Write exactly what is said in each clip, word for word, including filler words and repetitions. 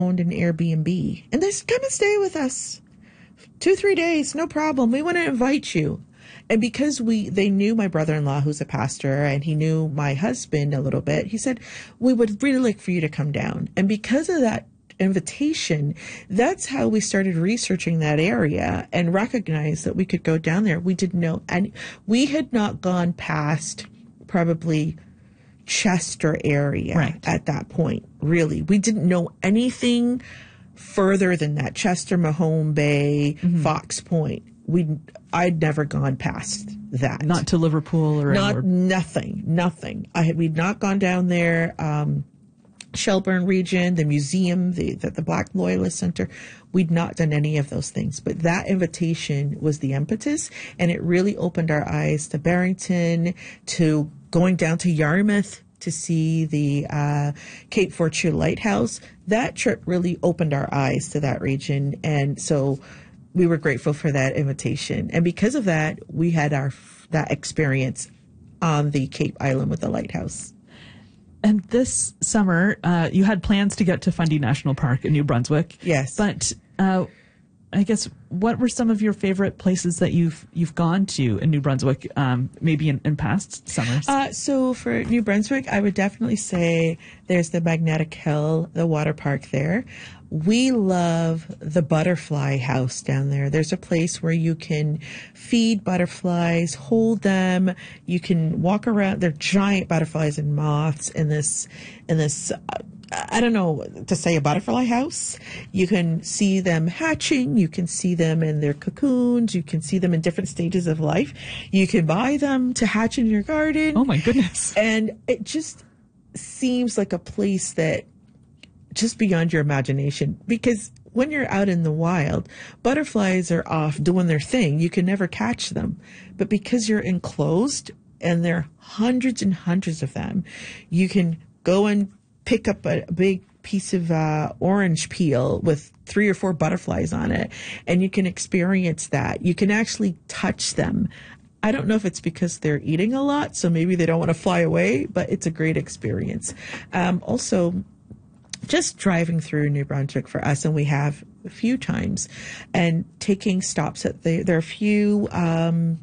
owned an Airbnb. And they said, come and stay with us. Two, three days, no problem. We want to invite you. And because we, they knew my brother-in-law, who's a pastor, and he knew my husband a little bit, he said, we would really like for you to come down. And because of that invitation, that's how we started researching that area and recognized that we could go down there. We didn't know, and we had not gone past probably Chester area right. at that point, really. We didn't know anything further than that. Chester, Mahone Bay, mm-hmm. Fox Point. We, I'd never gone past that. Not to Liverpool or not anywhere. Nothing, nothing. I had, we'd not gone down there. Um, Shelburne region, the museum, the, the the Black Loyalist Center. We'd not done any of those things, but that invitation was the impetus, and it really opened our eyes to Barrington, to going down to Yarmouth to see the uh, Cape Fortune Lighthouse. That trip really opened our eyes to that region, and so we were grateful for that invitation. And because of that, we had our that experience on the Cape Island with the lighthouse. And this summer, uh, you had plans to get to Fundy National Park in New Brunswick. Yes. But uh, I guess, what were some of your favorite places that you've you've gone to in New Brunswick, um, maybe in, in past summers? Uh, so for New Brunswick, I would definitely say there's the Magnetic Hill, the water park there. We love the butterfly house down there. There's a place where you can feed butterflies, hold them. You can walk around. They're giant butterflies and moths in this, in this, uh, I don't know to say a butterfly house. You can see them hatching. You can see them in their cocoons. You can see them in different stages of life. You can buy them to hatch in your garden. Oh my goodness. And it just seems like a place that just beyond your imagination, because when you're out in the wild, butterflies are off doing their thing. You can never catch them. But because you're enclosed and there are hundreds and hundreds of them, you can go and pick up a big piece of uh, orange peel with three or four butterflies on it, and you can experience that. You can actually touch them. I don't know if it's because they're eating a lot, so maybe they don't want to fly away, but it's a great experience. Um, also, just driving through New Brunswick for us, and we have a few times, and taking stops at the, there are a few um,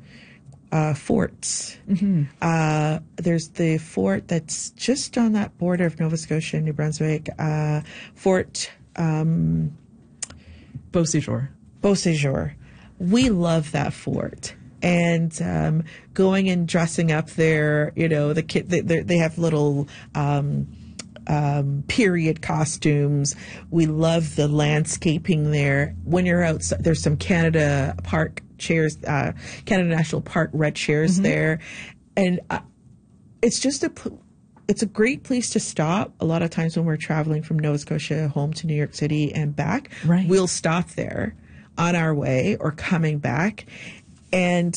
uh, forts. Mm-hmm. Uh, there's the fort that's just on that border of Nova Scotia and New Brunswick, uh, Fort um, Beauséjour. Beauséjour. We love that fort. And um, going and dressing up there, you know, the kid, they, they have little um, um, period costumes. We love the landscaping there. When you're outside, there's some Canada Park chairs, uh, Canada National Park red chairs mm-hmm. there, and uh, it's just a. It's a great place to stop. A lot of times when we're traveling from Nova Scotia home to New York City and back, right. we'll stop there on our way or coming back. And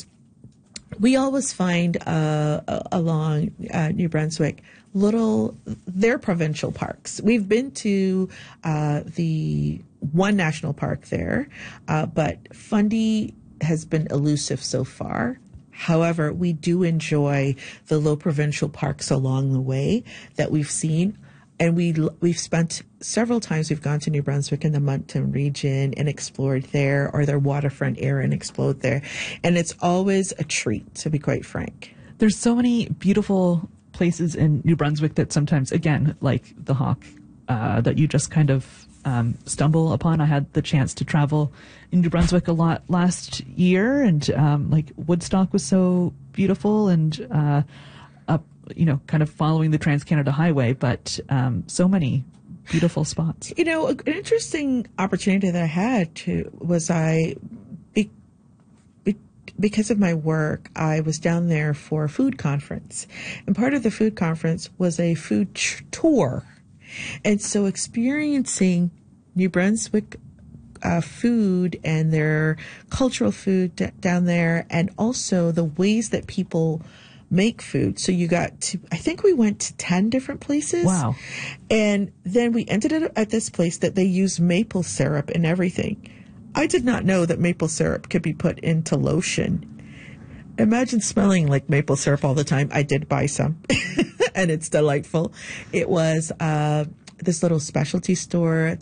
we always find uh, along uh, New Brunswick little, they're provincial parks. We've been to uh, the one national park there, uh, but Fundy has been elusive so far. However, we do enjoy the low provincial parks along the way that we've seen. And we, we've spent several times, we've gone to New Brunswick in the Moncton region and explored there, or their waterfront area and explored there. And it's always a treat, to be quite frank. There's so many beautiful places in New Brunswick that sometimes, again, like the Hawk, uh, that you just kind of um, stumble upon. I had the chance to travel in New Brunswick a lot last year, and um, like Woodstock was so beautiful, and uh, up, you know, kind of following the Trans-Canada Highway, but um, so many beautiful spots. You know, an interesting opportunity that I had to was I, be, be, because of my work, I was down there for a food conference, and part of the food conference was a food ch- tour. And so experiencing New Brunswick uh, food and their cultural food d- down there, and also the ways that people make food. So you got to, I think we went to ten different places. Wow. And then we ended up at this place that they use maple syrup and everything. I did not know that maple syrup could be put into lotion. Imagine smelling like maple syrup all the time. I did buy some, and it's delightful. It was uh, this little specialty store